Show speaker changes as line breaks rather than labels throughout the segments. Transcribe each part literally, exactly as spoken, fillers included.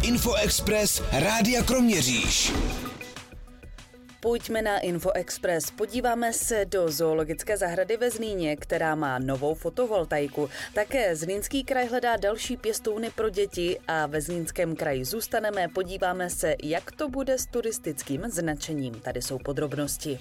Infoexpress Rádia Kroměříž.
Pojďme na Infoexpress. Podíváme se do zoologické zahrady ve Zlíně, která má novou fotovoltaiku. Také Zlínský kraj hledá další pěstouny pro děti a ve Zlínském kraji zůstaneme. Podíváme se, jak to bude s turistickým značením. Tady jsou podrobnosti.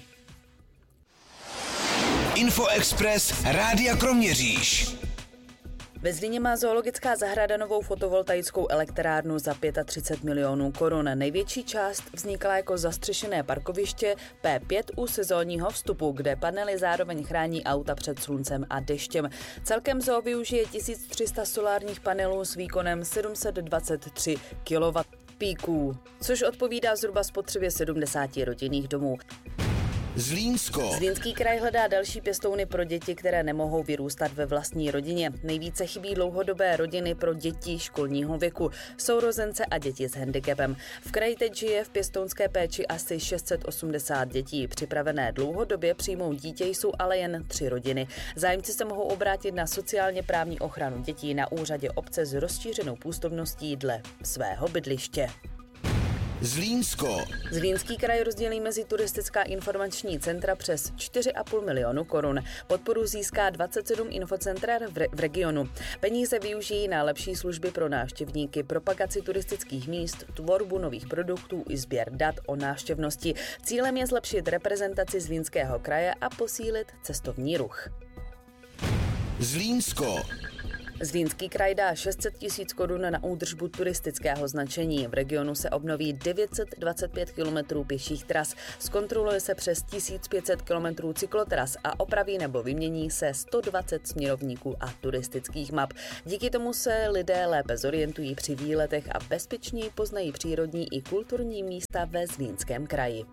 Infoexpress Rádia Kroměříž.
Ve Zlíně má zoologická zahrada novou fotovoltaickou elektrárnu za třicet pět milionů korun. Největší část vznikla jako zastřešené parkoviště P pět u sezónního vstupu, kde panely zároveň chrání auta před sluncem a deštěm. Celkem zoo využije tisíc tři sta solárních panelů s výkonem sedm set dvacet tři kilowattpíků, což odpovídá zhruba spotřebě sedmdesáti rodinných domů.
Zlínsko.
Zlínský kraj hledá další pěstouny pro děti, které nemohou vyrůstat ve vlastní rodině. Nejvíce chybí dlouhodobé rodiny pro děti školního věku, sourozence a děti s handicapem. V kraji teď žije v pěstounské péči asi šest set osmdesát dětí. Připravené dlouhodobě přijmout dítě jsou ale jen tři rodiny. Zájemci se mohou obrátit na sociálně právní ochranu dětí na úřadě obce s rozšířenou působností dle svého bydliště.
Zlínsko.
Zlínský kraj rozdělí mezi turistická informační centra přes čtyři a půl milionu korun. Podporu získá dvacet sedm infocenter v, re- v regionu. Peníze využijí na lepší služby pro návštěvníky, propagaci turistických míst, tvorbu nových produktů i sběr dat o návštěvnosti. Cílem je zlepšit reprezentaci Zlínského kraje a posílit cestovní ruch.
Zlínsko.
Zlínský kraj dá šest set tisíc korun na údržbu turistického značení. V regionu se obnoví devět set dvacet pět kilometrů pěších tras, zkontroluje se přes tisíc pět set kilometrů cyklotras a opraví nebo vymění se sto dvacet směrovníků a turistických map. Díky tomu se lidé lépe zorientují při výletech a bezpečněji poznají přírodní i kulturní místa ve Zlínském kraji.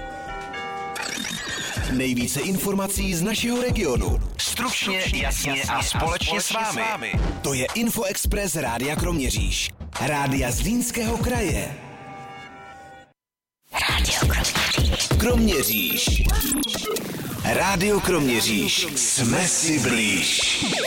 Nejvíce informací z našeho regionu. Stručně, jasně a společně s vámi. To je Infoexpress Rádia Kroměříž. Rádia Zlínského kraje. Rádio Kroměříž. Kroměříž. Rádio Kroměříž. Jsme si blíž.